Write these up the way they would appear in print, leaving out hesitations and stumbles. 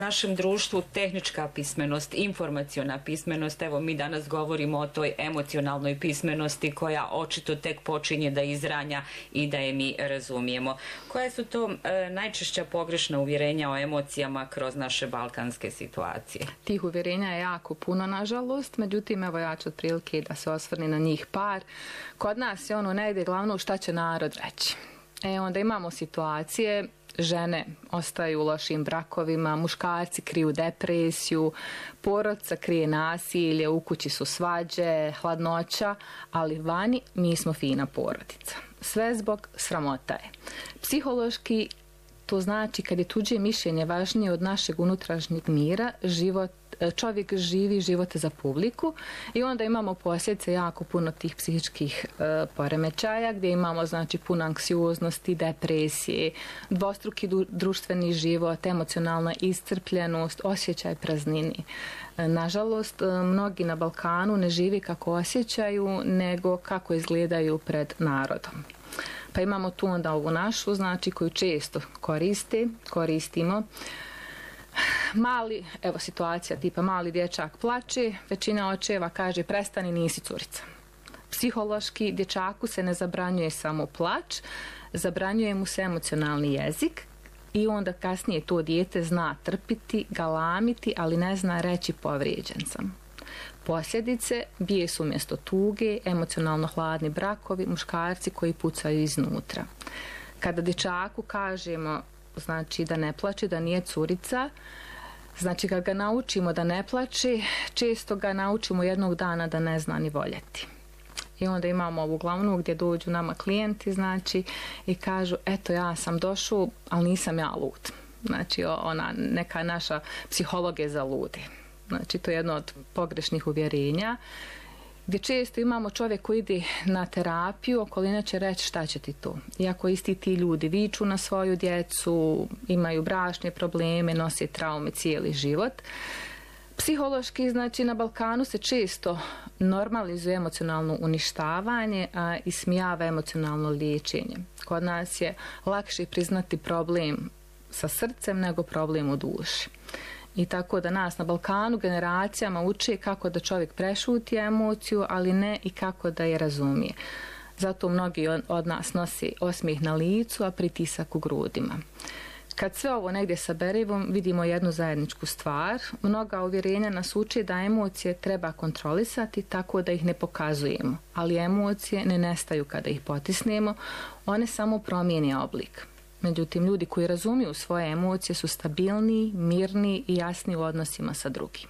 našem društvu tehnička pismenost, informaciona pismenost, evo mi danas govorimo o toj emocionalnoj pismenosti koja očito tek počinje da izranja i da je mi razumijemo. Koje su to najčešća pogrešna uvjerenja o emocijama kroz naše balkanske situacije? Tih uvjerenja je jako puno, nažalost, međutim, evo ja ću otprilike da se osvrni na njih par. Kod nas je ono negdje glavno šta će narod reći. Onda imamo situacije, žene ostaju u lošim brakovima, muškarci kriju depresiju, porodica krije nasilje, u kući su svađe, hladnoća, ali vani mi smo fina porodica. Sve zbog sramota je. Psihološki to znači kad je tuđe mišljenje važnije od našeg unutrašnjeg mira, čovjek živi živote za publiku i onda imamo posljedice jako puno tih psihičkih poremećaja gdje imamo znači puno anksioznosti, depresije, dvostruki društveni život, emocionalna iscrpljenost, osjećaj praznini. Nažalost, mnogi na Balkanu ne živi kako osjećaju, nego kako izgledaju pred narodom. Pa imamo tu onda ovu našu, znači koju često koristimo. Mali, evo situacija tipa mali dječak plače, većina očeva kaže prestani, nisi curica. Psihološki dječaku se ne zabranjuje samo plač, zabranjuje mu se emocionalni jezik i onda kasnije to dijete zna trpiti, galamiti, ali ne zna reći povrijeđen sam. Posljedice bije su umjesto tuge, emocionalno hladni brakovi, muškarci koji pucaju iznutra. Kada dječaku kažemo znači da ne plače, da nije curica, znači kad ga naučimo da ne plače, često ga naučimo jednog dana da ne zna ni voljeti. I onda imamo ovu glavnu gdje dođu nama klijenti znači i kažu eto ja sam došao, ali nisam ja lud. Znači ona neka naša psiholog je za lude. Znači to je jedno od pogrešnih uvjerenja gdje često imamo čovjek koji ide na terapiju, okolina će reći šta će ti to. Iako isti ti ljudi viču na svoju djecu, imaju bračne probleme, nose traume cijeli život. Psihološki, znači na Balkanu se često normalizuje emocionalno uništavanje i smijava emocionalno liječenje. Kod nas je lakše priznati problem sa srcem nego problem u duši. I tako da nas na Balkanu generacijama uče kako da čovjek prešuti emociju, ali ne i kako da je razumije. Zato mnogi od nas nosi osmijeh na licu, a pritisak u grudima. Kad sve ovo negdje saberemo, vidimo jednu zajedničku stvar. Mnoga uvjerenja nas uče da emocije treba kontrolisati tako da ih ne pokazujemo, ali emocije ne nestaju kada ih potisnemo, one samo promijene oblik. Međutim, ljudi koji razumiju svoje emocije su stabilniji, mirniji i jasniji u odnosima sa drugim.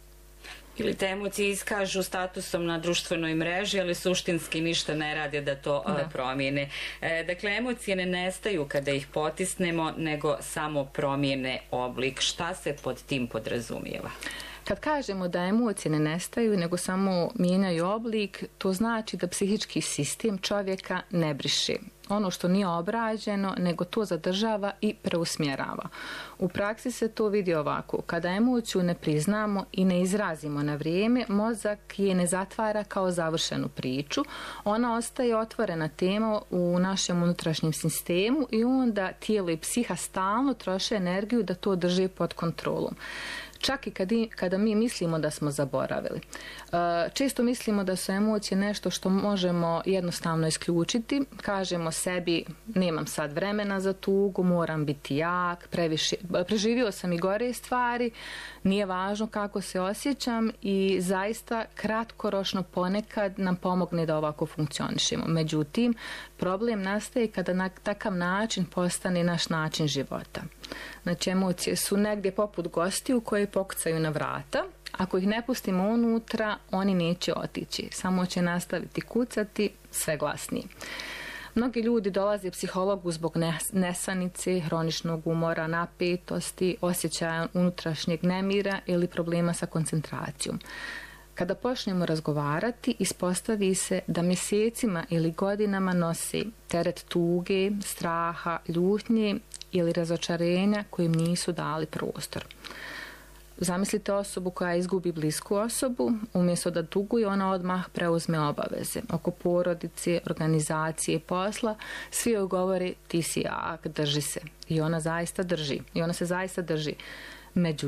Ili te emocije iskažu statusom na društvenoj mreži, ali suštinski ništa ne rade da to promijene. Dakle, emocije ne nestaju kada ih potisnemo, nego samo promijene oblik. Šta se pod tim podrazumijeva? Kad kažemo da emocije ne nestaju, nego samo mijenjaju oblik, to znači da psihički sistem čovjeka ne briše. Ono što nije obrađeno, nego to zadržava i preusmjerava. U praksi se to vidi ovako. Kada emociju ne priznamo i ne izrazimo na vrijeme, mozak je ne zatvara kao završenu priču. Ona ostaje otvorena tema u našem unutrašnjem sistemu i onda tijelo i psiha stalno troše energiju da to drži pod kontrolom. Čak i kada mi mislimo da smo zaboravili. Često mislimo da su emocije nešto što možemo jednostavno isključiti. Kažemo sebi, nemam sad vremena za tugu, moram biti jak, preživio sam i gore stvari, nije važno kako se osjećam i zaista kratkoročno ponekad nam pomogne da ovako funkcionišemo. Međutim, problem nastaje kada na takav način postane naš način života. Znači, emocije su negdje poput gostiju koji pokucaju na vrata. Ako ih ne pustimo unutra, oni neće otići. Samo će nastaviti kucati sve glasnije. Mnogi ljudi dolaze psihologu zbog nesanice, hroničnog umora, napetosti, osjećaja unutrašnjeg nemira ili problema sa koncentracijom. Kada počnemo razgovarati, ispostavi se da mjesecima ili godinama nosi teret tuge, straha, ljutnje ili razočarenja kojim nisu dali prostor. Zamislite osobu koja izgubi blisku osobu, umjesto da tuguje, ona odmah preuzme obaveze. Oko porodice, organizacije, posla, svi joj govore ti si jak, drži se. I ona zaista drži. I ona se zaista drži. Međutim,